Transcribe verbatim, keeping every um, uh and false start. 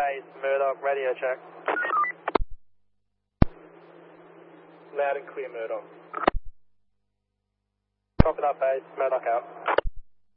base, Murdoch, radio check. Loud and clear, Murdoch. Copy that base, Murdoch out.